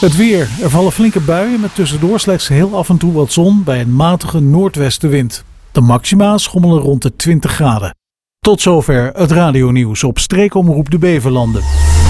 Het weer. Er vallen flinke buien met tussendoor slechts heel af en toe wat zon bij een matige noordwestenwind. De maxima schommelen rond de 20 graden. Tot zover het radionieuws op Streekomroep de Beverlanden.